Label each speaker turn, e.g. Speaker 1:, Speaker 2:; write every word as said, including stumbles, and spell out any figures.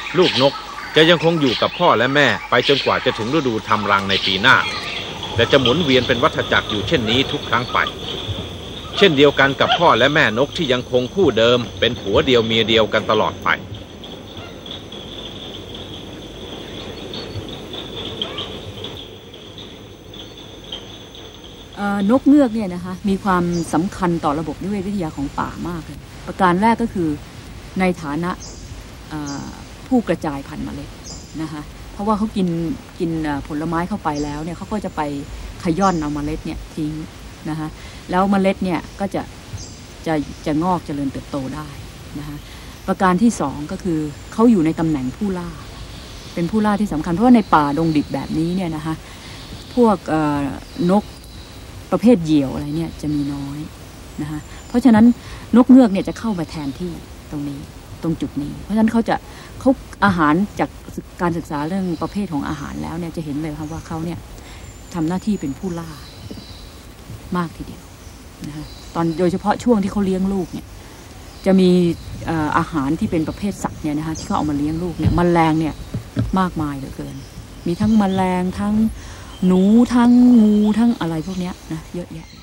Speaker 1: ลูกนกจะยังคงอยู่กับพ่อและแม่ไปจนกว่าจะถึงฤดูทำรังในปีหน้าแต่จะหมุนเวียนเป็นวัฏจักรอยู่เช่นนี้ทุกครั้งไปเช่นเดียวกันกับพ่อและแม่นกที่ยังคงคู่เดิมเป็นผัวเดียวเมียเดียวกันตลอดไป
Speaker 2: นกเงือกเนี่ยนะคะมีความสำคัญต่อระบบนิเวศวิทยาของป่ามากเลยประการแรกก็คือในฐานะผู้กระจายพันธุ์เมล็ดนะคะเพราะว่าเขากินกินผลไม้เข้าไปแล้วเนี่ยเขาก็จะไปขย่อนเอาเมล็ดเนี่ยทิ้งนะคะแล้วเมล็ดเนี่ยก็จะจะจะงอกเจริญเติบโตได้นะคะประการที่สองก็คือเขาอยู่ในตำแหน่งผู้ล่าเป็นผู้ล่าที่สำคัญเพราะว่าในป่าดงดิบแบบนี้เนี่ยนะคะพวกนกประเภทเหยี่ยวอะไรเนี่ยจะมีน้อยนะคะเพราะฉะนั้นนกเงือกเนี่ยจะเข้ามาแทนที่ตรงนี้ตรงจุดนี้เพราะฉะนั้นเขาจะเขาอาหารจากการศึกษาเรื่องประเภทของอาหารแล้วเนี่ยจะเห็นเลยครับว่าเขาเนี่ยทำหน้าที่เป็นผู้ล่ามากทีเดียวนะคะตอนโดยเฉพาะช่วงที่เขาเลี้ยงลูกเนี่ยจะมีอาหารที่เป็นประเภทสัตว์เนี่ยนะคะที่เขาเอามาเลี้ยงลูกเนี่ยแมลงเนี่ยมากมายเหลือเกินมีทั้งแมลงทั้งหนูทั้งงูทั้งอะไรพวกนี้นะเยอะแยะ